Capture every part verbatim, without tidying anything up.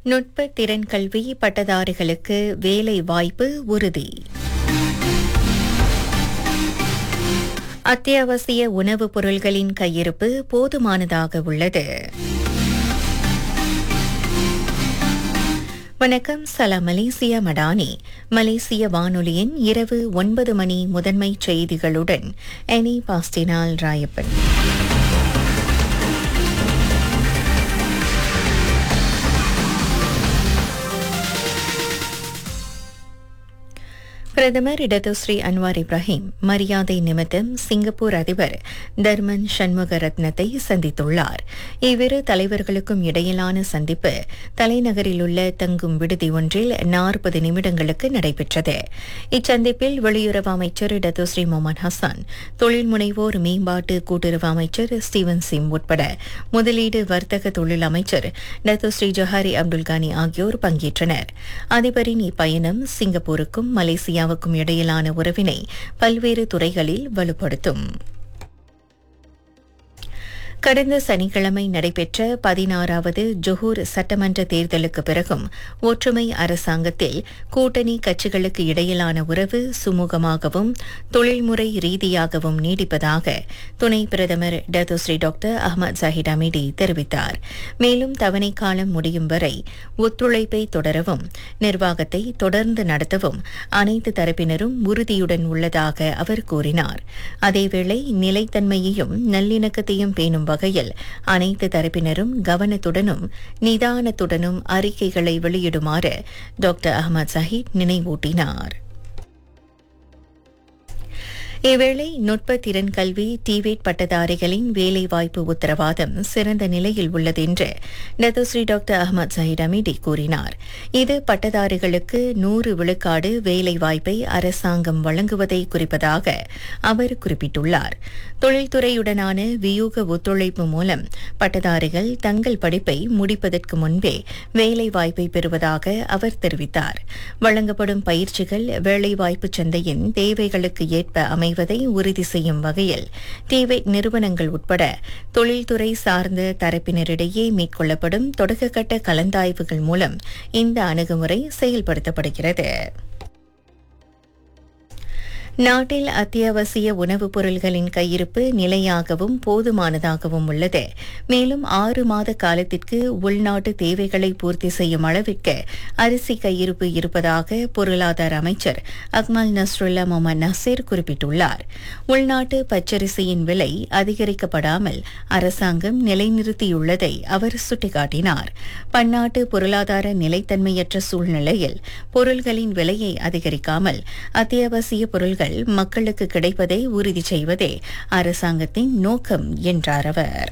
நுட்ப திறன் கல்வி பட்டதாரிகளுக்கு வேலை வாய்ப்பு உறுதி. அத்தியாவசிய உணவுப் பொருள்களின் கையிருப்பு போதுமானதாக உள்ளது. வணக்கம், சலாம் மலேசியா மடானி. மலேசிய வானொலியின் இரவு ஒன்பது மணி முதன்மை செய்திகளுடன் எனி பாஸ்டினால் ராயப்பன். பிரதமர் இடதுஸ்ரீ அன்வார் இப்ராஹிம் மரியாதை நிமித்தம் சிங்கப்பூர் அதிபர் தர்மன் சண்முகரத்னத்தை சந்தித்துள்ளார். இவ்விரு தலைவர்களுக்கும் இடையிலான சந்திப்பு தலைநகரில் உள்ள தங்கும் விடுதி ஒன்றில் நாற்பது நிமிடங்களுக்கு நடைபெற்றது. இச்சந்திப்பில் வெளியுறவு அமைச்சர் இடதுஸ்ரீ மொமன் ஹசான், தொழில் முனைவோர் மேம்பாட்டு கூட்டுறவு அமைச்சர் ஸ்டீவன் சிம் உட்பட முதலீடு வர்த்தக தொழில் அமைச்சர் டத்துஸ்ரீ ஜொஹாரி அப்துல் கானி ஆகியோர் பங்கேற்றனர். அதிபரின் இப்பயணம் சிங்கப்பூருக்கும் மலேசியா க்கும் இடையிலான உறவினை பல்வேறு துறைகளில் வலுப்படுத்தும். கடந்த சனிக்கிழமை நடைபெற்ற பதினாறாவது ஜொஹூர் சட்டமன்ற தேர்தலுக்கு பிறகும் ஒற்றுமை அரசாங்கத்தில் கூட்டணி கட்சிகளுக்கு இடையிலான உறவு சுமூகமாகவும் தொழில்முறை ரீதியாகவும் நீடிப்பதாக துணை பிரதமர் Datuk Seri doctor Ahmad Zahid Hamidi தெரிவித்தார். மேலும் தவணை காலம் முடியும் வரை ஒத்துழைப்பை தொடரவும் நிர்வாகத்தை தொடர்ந்து நடத்தவும் அனைத்து தரப்பினரும் உறுதியுடன் உள்ளதாக அவர் கூறினார். அதேவேளை நிலைத்தன்மையையும் நல்லிணக்கத்தையும் பேணும் வகையில் அனைத்து தரப்பினரும் கவனத்துடனும் நிதானத்துடனும் அறிக்கைகளை வெளியிடுமாறு டாக்டர் அஹ்மத் ஜாஹிட் நினைவூட்டினார். இவ்வேளை நுட்ப திறன் கல்வி டிவேட் பட்டதாரிகளின் வேலைவாய்ப்பு உத்தரவாதம் சிறந்த நிலையில் உள்ளது என்று Datuk Seri doctor Ahmad Zahid Hamidi கூறினார். இது பட்டதாரிகளுக்கு நூறு விழுக்காடு வேலைவாய்ப்பை அரசாங்கம் வழங்குவதை குறிப்பதாக அவர் குறிப்பிட்டுள்ளார். தொழில்துறையுடனான வியூக ஒத்துழைப்பு மூலம் பட்டதாரிகள் தங்கள் படிப்பை முடிப்பதற்கு முன்பே வேலைவாய்ப்பை பெறுவதாக அவர் தெரிவித்தார். வழங்கப்படும் பயிற்சிகள் வேலைவாய்ப்பு சந்தையின் தேவைகளுக்கு ஏற்ப அமைவதை உறுதி செய்யும் வகையில் டிவேட் நிறுவனங்கள் உட்பட தொழில்துறை சார்ந்த தரப்பினரிடையே மேற்கொள்ளப்படும் தொடக்கக்கட்ட கலந்தாய்வுகள் மூலம் இந்த அணுகுமுறை செயல்படுத்தப்படுகிறது. நாட்டில் அத்தியாவசிய உணவுப் பொருள்களின் கையிருப்பு நிலையாகவும் போதுமானதாகவும் உள்ளது. மேலும் ஆறு மாத காலத்திற்கு உள்நாட்டு தேவைகளை பூர்த்தி செய்யும் அளவிற்கு அரிசி கையிருப்பு இருப்பதாக பொருளாதார அமைச்சர் அக்மல் நஸ்ருல்லா மொமன் நசீர் குறிப்பிட்டுள்ளார். உள்நாட்டு பச்சரிசியின் விலை அதிகரிக்கப்படாமல் அரசாங்கம் நிலைநிறுத்தியுள்ளதை அவர் சுட்டிக்காட்டினார். பன்னாட்டு பொருளாதார நிலைத்தன்மையற்ற சூழ்நிலையில் பொருள்களின் விலையை அதிகரிக்காமல் அத்தியாவசிய பொருள்கள் மக்களுக்கு கிடைப்பதை உறுதி செய்வதே அரசாங்கத்தின் நோக்கம் என்றார் அவர்.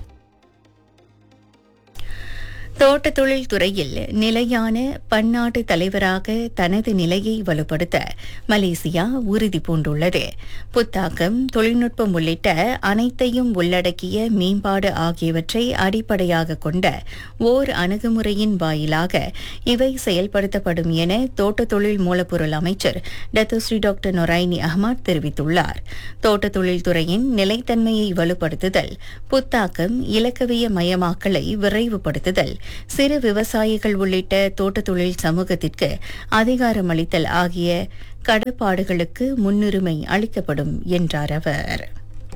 தோட்டத் தொழில் துறையில் நிலையான பன்னாட்டு தலைவராக தனது நிலையை வலுப்படுத்த மலேசியா உறுதி பூண்டுள்ளது. புத்தாக்கம், தொழில்நுட்பம் உள்ளிட்ட அனைத்தையும் உள்ளடக்கிய மேம்பாடு ஆகியவற்றை அடிப்படையாக கொண்ட ஓர் அணுகுமுறையின் வாயிலாக இவை செயல்படுத்தப்படும் என தோட்டத் தொழில் மூலப்பொருள் அமைச்சர் டத்துஸ்ரீ டாக்டர் நொரைனி அஹ்மத் தெரிவித்துள்ளார். தோட்டத் தொழில் துறையின் நிலைத்தன்மையை வலுப்படுத்துதல், புத்தாக்கம், இலக்கவிய மயமாக்கலை விரைவுபடுத்துதல், சிறு விவசாயிகள் உள்ளிட்ட தோட்டத் தொழில் சமூகத்திற்கு அதிகாரமளித்தல் ஆகிய கடப்பாடுகளுக்கு முன்னுரிமை அளிக்கப்படும் என்றார் அவர்.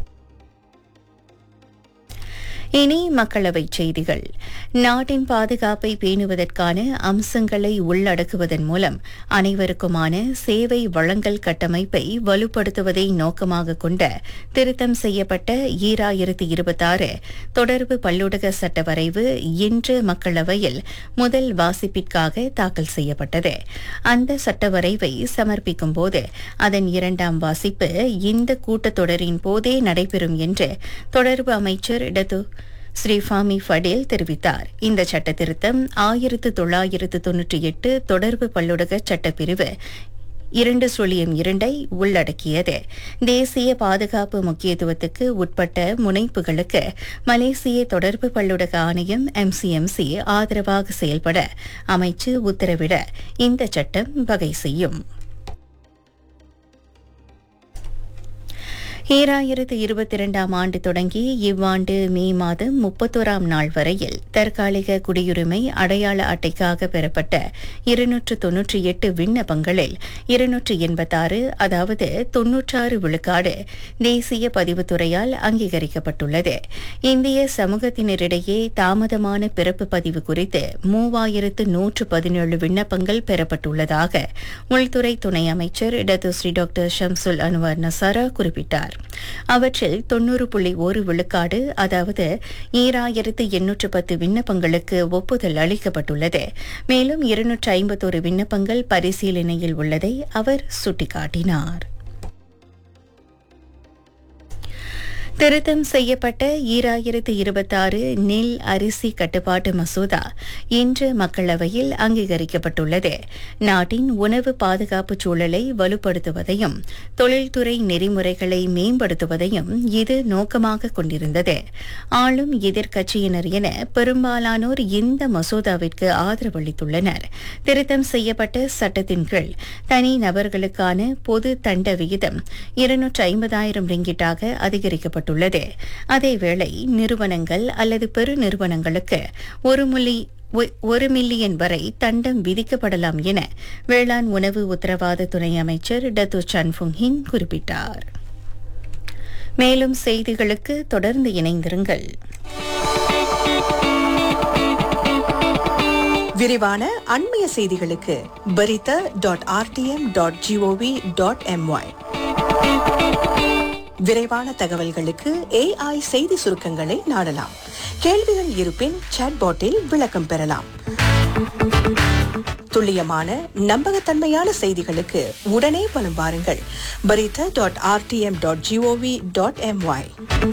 இனி மக்களவைச் செய்திகள். நாட்டின் பாதுகாப்பை பேணுவதற்கான அம்சங்களை உள்ளடக்குவதன் மூலம் அனைவருக்குமான சேவை வழங்கல் கட்டமைப்பை வலுப்படுத்துவதை நோக்கமாக கொண்ட திருத்தம் செய்யப்பட்ட ஈராயிரத்தி இருபத்தாறு தொடர்பு பல்லூடக சட்ட வரைவு இன்று மக்களவையில் முதல் வாசிப்பிற்காக தாக்கல் செய்யப்பட்டது. அந்த சட்ட வரைவை சமர்ப்பிக்கும் போது அதன் இரண்டாம் வாசிப்பு இந்த கூட்டத்தொடரின் போதே நடைபெறும் என்று தொடர்பு அமைச்சர் டத்து ஸ்ரீ ஃபாமி ஃபடேல் தெரிவித்தார். இந்த சட்ட திருத்தம் ஆயிரத்து தொள்ளாயிரத்து தொன்னூற்றி எட்டு தொடர்பு பல்லுடக சட்டப்பிரிவு இரண்டு சுழியம் இரண்டை உள்ளடக்கியது. தேசிய பாதுகாப்பு முக்கியத்துவத்துக்கு உட்பட்ட முனைப்புகளுக்கு மலேசிய தொடர்பு பல்லுடக ஆணையம் எம்சிஎம்சி ஆதரவாக செயல்பட அமைச்சு உத்தரவிட இந்த சட்டம் வகை செய்யும். ஈராயிரத்து இருபத்தி இரண்டாம் ஆண்டு தொடங்கி இவ்வாண்டு மே மாதம் முப்பத்தோராம் நாள் வரையில் தற்காலிக குடியுரிமை அடையாள அட்டைக்காக பெறப்பட்ட இருநூற்று தொன்னூற்றி எட்டு விண்ணப்பங்களில் இருநூற்று எண்பத்தாறு அதாவது தொன்னூற்றாறு விழுக்காடு தேசிய பதிவுத்துறையால் அங்கீகரிக்கப்பட்டுள்ளது. இந்திய சமூகத்தினரிடையே தாமதமான பிறப்பு பதிவு குறித்து மூவாயிரத்து நூற்று பதினேழு விண்ணப்பங்கள் பெறப்பட்டுள்ளதாக உள்துறை துணை அமைச்சர் இடதுஸ்ரீ டாக்டர் ஷம்சுல் அன்வர் நசாரா குறிப்பிட்டார். அவற்றில் தொன்னூறு புள்ளி ஒரு விழுக்காடு அதாவது ஈராயிரத்து எண்ணூற்று பத்து விண்ணப்பங்களுக்கு ஒப்புதல் அளிக்கப்பட்டுள்ளது. மேலும் இருநூற்று ஐம்பத்தோரு விண்ணப்பங்கள் பரிசீலனையில் உள்ளதை அவர் சுட்டிக்காட்டினார். திருத்தம் செய்யப்பட்ட ஈராயிரத்து இருபத்தாறு நெல் அரிசி கட்டுப்பாட்டு மசோதா இன்று மக்களவையில் அங்கீகரிக்கப்பட்டுள்ளது. நாட்டின் உணவு பாதுகாப்பு சூழலை வலுப்படுத்துவதையும் தொழில்துறை நெறிமுறைகளை மேம்படுத்துவதையும் இது நோக்கமாக கொண்டிருந்தது. ஆளும் எதிர்க்கட்சியினர் என பெரும்பாலானோர் இந்த மசோதாவிற்கு ஆதரவளித்துள்ளனர். திருத்தம் செய்யப்பட்ட சட்டத்தின் கீழ் தனி நபர்களுக்கான பொது தண்ட விகிதம் இருநூற்று ஐம்பதாயிரம் ரிங்கிட்டாக அதிகரிக்கப்பட்டுள்ளது. அதேவேளை நிறுவனங்கள் அல்லது பெருநிறுவனங்களுக்கு ஒரு மில்லி ஒரு மில்லியன் வரை தண்டம் விதிக்கப்படலாம் என வேளாண் உணவு உத்தரவாத துணை அமைச்சர் டத்து சன்ஃபுங் ஹின் குறிப்பிட்டார். மேலும் செய்திகளுக்கு தொடர்ந்து இணைந்திருங்கள். விரிவான அண்மைய செய்திகளுக்கு பரித dot RTM dot gov dot MY. விரைவான தகவல்களுக்கு ஏஐ செய்தி சுருக்கங்களை நாடலாம். கேள்விகள் இருப்பின் சாட்பாட்டில் விளக்கம் பெறலாம். துல்லியமான நம்பகத்தன்மையான செய்திகளுக்கு உடனே பலம் பாருங்கள் பரித dot RTM dot gov dot MY.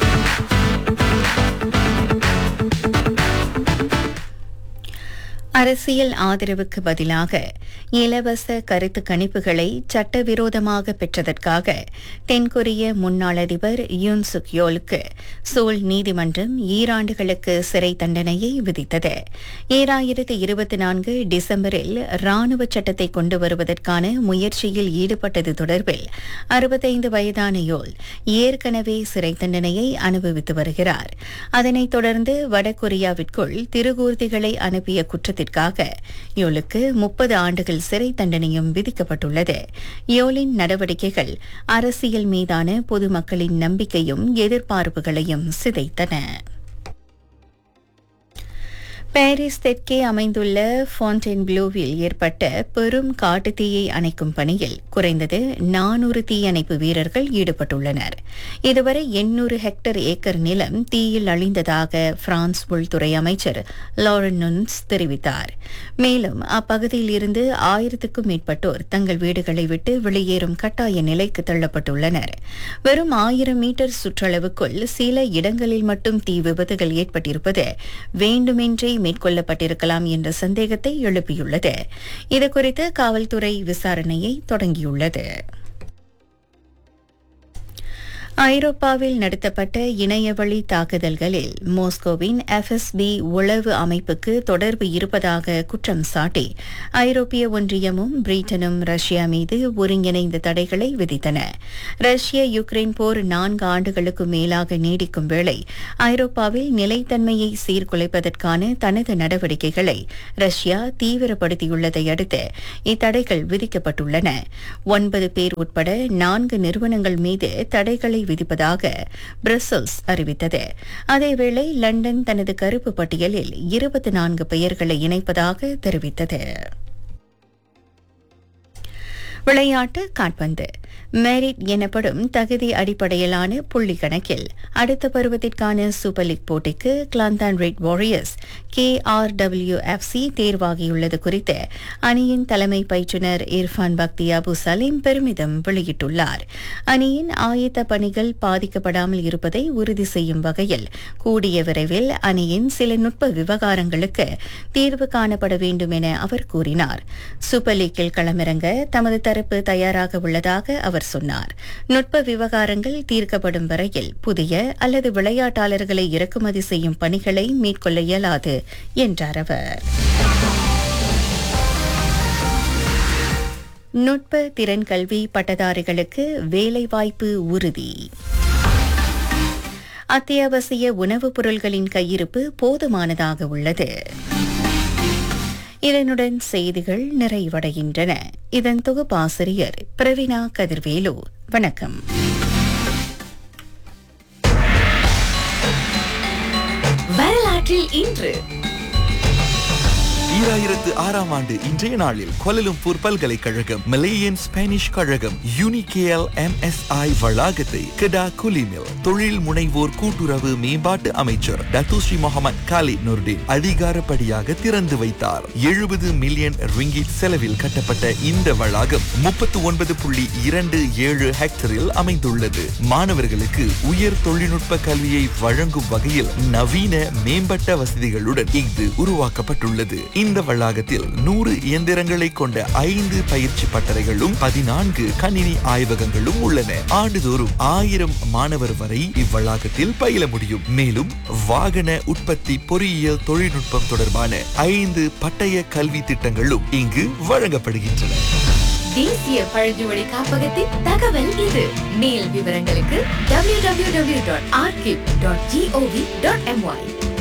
அரசியல் ஆதரவுக்கு பதிலாக இலவச கருத்து கணிப்புகளை சட்டவிரோதமாக பெற்றதற்காக தென்கொரிய முன்னாள் அதிபர் யூன் சுக் யோலுக்கு சோல் நீதிமன்றம் ஈராண்டுகளுக்கு சிறை தண்டனையை விதித்தது. ஈராயிரத்து இருபத்தி நான்கு டிசம்பரில் ராணுவ சட்டத்தை கொண்டு வருவதற்கான முயற்சியில் ஈடுபட்டது தொடர்பில் அறுபத்தைந்து வயதான யோல் ஏற்கனவே சிறை தண்டனையை அனுபவித்து வருகிறார். அதனைத் தொடர்ந்து வடகொரியாவிற்குள் திருகூர்திகளை அனுப்பிய குற்றத்திற்காக யோலுக்கு முப்பது ஆண்டுகள் சிறை தண்டனையும் விதிக்கப்பட்டுள்ளது. யோலின் நடவடிக்கைகள் அரசியல் மீதான பொதுமக்களின் நம்பிக்கையும் எதிர்பார்ப்புகளையும் சிதைத்தன. பாரிஸ் தெற்கே அமைந்துள்ள ஃபாண்டெயின்ப்ளூவில் ஏற்பட்ட பெரும் காட்டுத்தீயை அணைக்கும் பணியில் குறைந்தது நானூறு தீயணைப்பு வீரர்கள் ஈடுபட்டுள்ளனர். இதுவரை எண்ணூறு ஹெக்டேர் ஏக்கர் நிலம் தீயில் அழிந்ததாக பிரான்ஸ் உள்துறை அமைச்சர் லாரன் நுன்ஸ் தெரிவித்தார். மேலும் அப்பகுதியில் இருந்து ஆயிரத்துக்கும் மேற்பட்டோர் தங்கள் வீடுகளை விட்டு வெளியேறும் கட்டாய நிலைக்கு தள்ளப்பட்டுள்ளனர். வெறும் ஆயிரம் மீட்டர் சுற்றளவுக்குள் சில இடங்களில் மட்டும் தீ விபத்துகள் ஏற்பட்டிருப்பது வேண்டுமென்றே மேற்கொள்ளப்பட்டிருக்கலாம் என்ற சந்தேகத்தை எழுப்பியுள்ளது. இதுகுறித்து காவல்துறை விசாரணையை தொடங்கியுள்ளது. ஐரோப்பாவில் நடத்தப்பட்ட இணையவழி தாக்குதல்களில் மாஸ்கோவின் எஃப்எஸ்பி உளவு அமைப்புக்கு தொடர்பு இருப்பதாக குற்றம் சாட்டி ஐரோப்பிய ஒன்றியமும் பிரிட்டனும் ரஷ்யா மீது ஒருங்கிணைந்த தடைகளை விதித்தன. ரஷ்ய யுக்ரைன் போர் நான்கு ஆண்டுகளுக்கு மேலாக நீடிக்கும் வேளை ஐரோப்பாவில் நிலைத்தன்மையை சீர்குலைப்பதற்கான தனது நடவடிக்கைகளை ரஷ்யா தீவிரப்படுத்தியுள்ளதை அடுத்து இத்தடைகள் விதிக்கப்பட்டுள்ளன. ஒன்பது பேர் உட்பட நான்கு நிறுவனங்கள் மீது தடைகளை விதிப்பதாக பிரசல்ஸ் அறிவித்தது. அதேவேளை லண்டன் தனது கருப்பு பட்டியலில் இருபத்தி நான்கு பெயர்களை இணைப்பதாக தெரிவித்தது. விளையாட்டு கால்பந்து மெரிட் எனப்படும் தகுதி அடிப்படையிலான புள்ளி கணக்கில் அடுத்த பருவத்திற்கான சூப்பர் லீக் போட்டிக்கு Kelantan red warriors K R W F C தேர்வாகியுள்ளது குறித்து அணியின் தலைமை பயிற்றுநர் இர்ஃபான் பக்தி அபு சலீம் பெருமிதம் வெளியிட்டுள்ளார். அணியின் ஆயத்த பணிகள் பாதிக்கப்படாமல் இருப்பதை உறுதி செய்யும் வகையில் கூடிய விரைவில் அணியின் சில நுட்ப விவகாரங்களுக்கு தீர்வு காணப்பட வேண்டும் என அவர் கூறினார். சூப்பர் லீக்கில் களமிறங்க தமது தரப்பு தயாராக உள்ளதாக அவர் சொன்னார். நுட்ப விவகாரங்கள் தீர்க்கப்படும் வரையில் புதிய அல்லது விளையாட்டாளர்களை இறக்குமதி செய்யும் பணிகளை மேற்கொள்ள இயலாது என்றார் அவர். நுட்ப திறன் கல்வி பட்டதாரிகளுக்கு வேலைவாய்ப்பு உறுதி. அத்தியாவசிய உணவுப் பொருட்களின் கையிருப்பு போதுமானதாக உள்ளது. இதனுடன் செய்திகள் நிறைவடைகின்றன. இதன் தொகுப்பாசிரியர் பிரவீணா கதிர்வேலு. வணக்கம். வரலாற்றில் இன்று ஈராயிரத்து ஆறாம் ஆண்டு இன்றைய நாளில் கோலலம்பூர் பல்கலைக்கழகம் மலேயன் ஸ்பானிஷ் கழகம் யூனிகேஎல் எம்எஸ்ஐ வளாகத்தை கெடா குலிமில் தொழில் முனைவோர் கூட்டுறவு மேம்பாட்டு அமைச்சர் டத்தூஸ்ரீ முகமது காலித் நூர்டின் அதிகாரப்படியாக திறந்து வைத்தார். எழுபது மில்லியன் ரிங்கிட் செலவில் கட்டப்பட்ட இந்த வளாகம் முப்பத்து ஒன்பது புள்ளி இரண்டு ஏழு ஹெக்டரில் அமைந்துள்ளது. மாணவர்களுக்கு உயர் தொழில்நுட்ப கல்வியை வழங்கும் வகையில் நவீன மேம்பட்ட வசதிகளுடன் இது உருவாக்கப்பட்டுள்ளது. இந்த வளாகத்தில் நூறு இயந்திரங்களை கொண்ட ஐந்து பயிற்சி பட்டறைகளும் பதினான்கு கணினி ஆய்வகங்களும் உள்ளன. ஆண்டுதோறும் ஆயிரம் மாணவர் வரை இவ்வளாகத்தில் பயில முடியும். மேலும் வாகன உற்பத்தி பொறியியல் தொழில்நுட்பம் தொடர்பான ஐந்து பட்டய கல்வி திட்டங்களும் இங்கு வழங்கப்படுகின்றன. தேசிய பழங்குடி காப்பகத்தின் தகவல் இது. மேல் விவரங்களுக்கு W W W dot archive dot gov dot MY.